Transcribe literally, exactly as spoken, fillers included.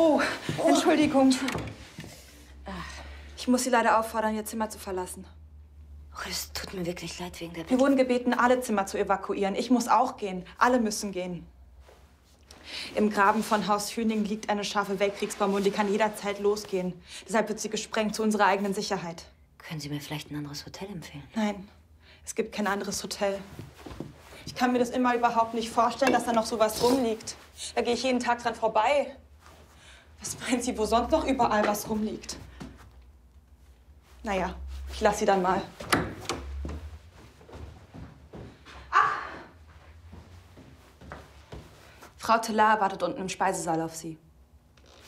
Oh, Entschuldigung. Ich muss Sie leider auffordern, Ihr Zimmer zu verlassen. Oh, es tut mir wirklich leid wegen der... Wir wurden gebeten, alle Zimmer zu evakuieren. Ich muss auch gehen. Alle müssen gehen. Im Graben von Haus Hüning liegt eine scharfe Weltkriegsbombe und die kann jederzeit losgehen. Deshalb wird sie gesprengt zu unserer eigenen Sicherheit. Können Sie mir vielleicht ein anderes Hotel empfehlen? Nein, es gibt kein anderes Hotel. Ich kann mir das immer überhaupt nicht vorstellen, dass da noch sowas rumliegt. Da gehe ich jeden Tag dran vorbei. Was meinen Sie, wo sonst noch überall was rumliegt? Naja, ich lasse Sie dann mal. Ah! Frau Telar wartet unten im Speisesaal auf Sie.